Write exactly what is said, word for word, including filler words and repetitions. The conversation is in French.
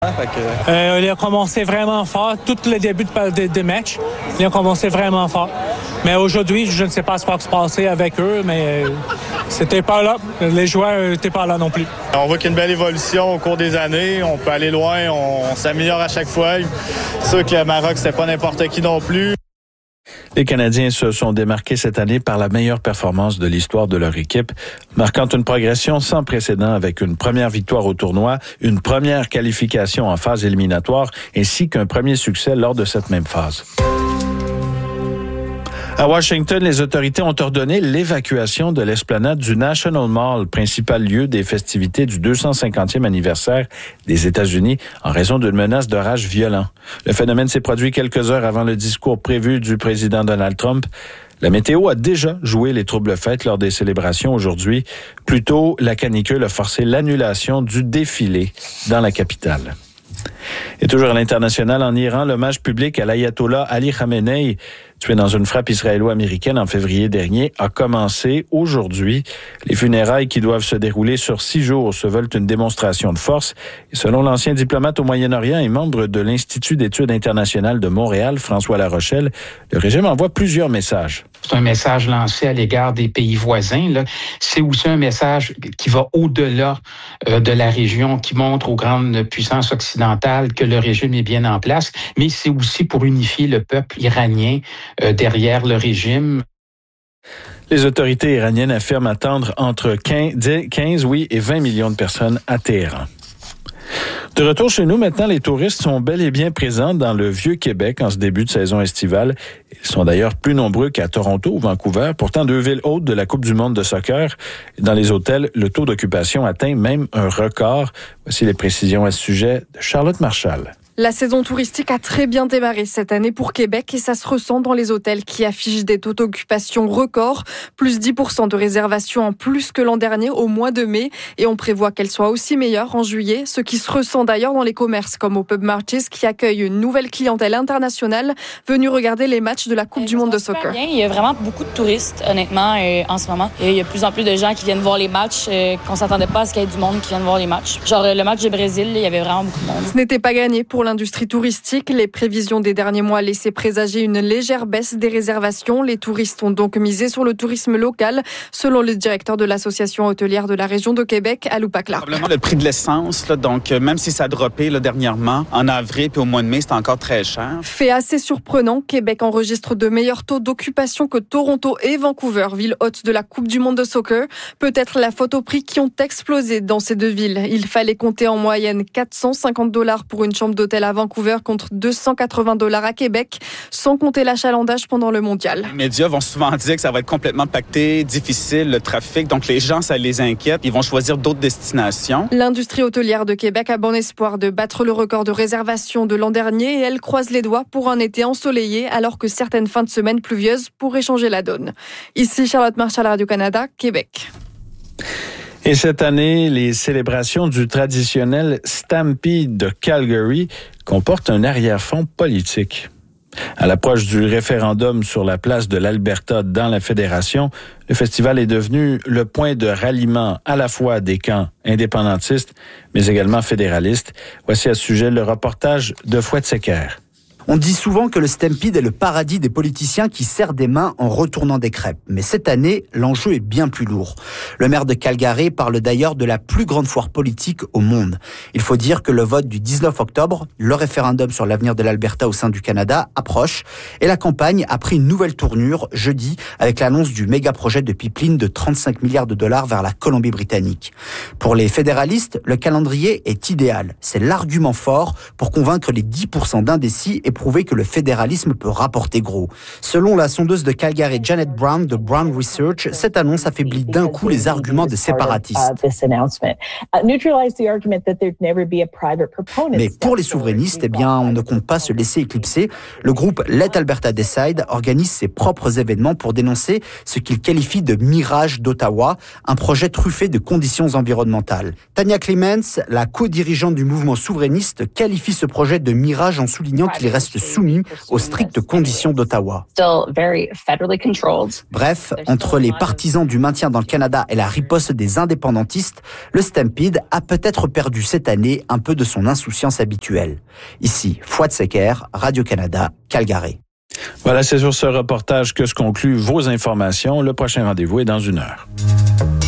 Fait que... euh, ils ont commencé vraiment fort. Tout le début de, de, de match, ils ont commencé vraiment fort. Mais aujourd'hui, je ne sais pas ce qui va se passer avec eux, mais euh, c'était pas là. Les joueurs n'étaient pas là non plus. On voit qu'il y a une belle évolution au cours des années. On peut aller loin, on, on s'améliore à chaque fois. C'est sûr que le Maroc, c'était pas n'importe qui non plus. Les Canadiens se sont démarqués cette année par la meilleure performance de l'histoire de leur équipe, marquant une progression sans précédent avec une première victoire au tournoi, une première qualification en phase éliminatoire ainsi qu'un premier succès lors de cette même phase. À Washington, les autorités ont ordonné l'évacuation de l'esplanade du National Mall, principal lieu des festivités du deux cent cinquantième anniversaire des États-Unis, en raison d'une menace d'orage violent. Le phénomène s'est produit quelques heures avant le discours prévu du président Donald Trump. La météo a déjà joué les troubles fêtes lors des célébrations aujourd'hui. Plus tôt, la canicule a forcé l'annulation du défilé dans la capitale. Et toujours à l'international, en Iran, l'hommage public à l'ayatollah Ali Khamenei, tué dans une frappe israélo-américaine en février dernier, a commencé aujourd'hui. Les funérailles qui doivent se dérouler sur six jours se veulent une démonstration de force. Et selon l'ancien diplomate au Moyen-Orient et membre de l'Institut d'études internationales de Montréal, François Larochelle, le régime envoie plusieurs messages. C'est un message lancé à l'égard des pays voisins, là. C'est aussi un message qui va au-delà euh, de la région, qui montre aux grandes puissances occidentales que le régime est bien en place, mais c'est aussi pour unifier le peuple iranien euh, derrière le régime. Les autorités iraniennes affirment attendre entre quinze oui, et vingt millions de personnes à Téhéran. De retour chez nous, maintenant, les touristes sont bel et bien présents dans le Vieux-Québec en ce début de saison estivale. Ils sont d'ailleurs plus nombreux qu'à Toronto ou Vancouver, pourtant deux villes hautes de la Coupe du monde de soccer. Dans les hôtels, le taux d'occupation atteint même un record. Voici les précisions à ce sujet de Charlotte Marchal. La saison touristique a très bien démarré cette année pour Québec et ça se ressent dans les hôtels qui affichent des taux d'occupation records, plus dix pour cent de réservations en plus que l'an dernier au mois de mai et on prévoit qu'elles soient aussi meilleures en juillet, ce qui se ressent d'ailleurs dans les commerces comme au Pub Marches qui accueille une nouvelle clientèle internationale venue regarder les matchs de la Coupe du monde de soccer. Bien. Il y a vraiment beaucoup de touristes honnêtement euh, en ce moment. Et il y a de plus en plus de gens qui viennent voir les matchs, euh, qu'on s'attendait pas à ce qu'il y ait du monde qui vienne voir les matchs. Genre euh, le match du Brésil, il y avait vraiment beaucoup de monde. Ce n'était pas gagné pour l'industrie touristique. Les prévisions des derniers mois laissaient présager une légère baisse des réservations. Les touristes ont donc misé sur le tourisme local, selon le directeur de l'association hôtelière de la région de Québec, Alou Pacla. Probablement le prix de l'essence, là, donc même si ça a droppé là, dernièrement, en avril puis au mois de mai, c'est encore très cher. Fait assez surprenant, Québec enregistre de meilleurs taux d'occupation que Toronto et Vancouver, ville hôte de la Coupe du monde de soccer. Peut-être la faute aux prix qui ont explosé dans ces deux villes. Il fallait compter en moyenne quatre cent cinquante dollars pour une chambre d'hôtel à Vancouver contre deux cent quatre-vingts dollars à Québec, sans compter l'achalandage pendant le mondial. Les médias vont souvent dire que ça va être complètement pacté, difficile, le trafic, donc les gens, ça les inquiète. Ils vont choisir d'autres destinations. L'industrie hôtelière de Québec a bon espoir de battre le record de réservation de l'an dernier et elle croise les doigts pour un été ensoleillé alors que certaines fins de semaine pluvieuses pourraient changer la donne. Ici Charlotte Marchal, Radio-Canada, Québec. Et cette année, les célébrations du traditionnel Stampede de Calgary comportent un arrière-fond politique. À l'approche du référendum sur la place de l'Alberta dans la fédération, le festival est devenu le point de ralliement à la fois des camps indépendantistes, mais également fédéralistes. Voici à ce sujet le reportage de Fouette-Sequer. On dit souvent que le Stampede est le paradis des politiciens qui serrent des mains en retournant des crêpes. Mais cette année, l'enjeu est bien plus lourd. Le maire de Calgary parle d'ailleurs de la plus grande foire politique au monde. Il faut dire que le vote du dix-neuf octobre, le référendum sur l'avenir de l'Alberta au sein du Canada, approche. Et la campagne a pris une nouvelle tournure jeudi avec l'annonce du méga projet de pipeline de trente-cinq milliards de dollars vers la Colombie-Britannique. Pour les fédéralistes, le calendrier est idéal. C'est l'argument fort pour convaincre les dix pour cent d'indécis et prouver que le fédéralisme peut rapporter gros. Selon la sondeuse de Calgary Janet Brown de Brown Research, cette annonce affaiblit d'un coup les arguments des séparatistes. Mais pour les souverainistes, eh bien, on ne compte pas se laisser éclipser. Le groupe Let Alberta Decide organise ses propres événements pour dénoncer ce qu'il qualifie de mirage d'Ottawa, un projet truffé de conditions environnementales. Tanya Clements, la co-dirigeante du mouvement souverainiste, qualifie ce projet de mirage en soulignant qu'il reste reste soumis aux strictes conditions d'Ottawa. Bref, entre les partisans du maintien dans le Canada et la riposte des indépendantistes, le Stampede a peut-être perdu cette année un peu de son insouciance habituelle. Ici, Fouad Secker, Radio-Canada, Calgary. Voilà, c'est sur ce reportage que se concluent vos informations. Le prochain rendez-vous est dans une heure.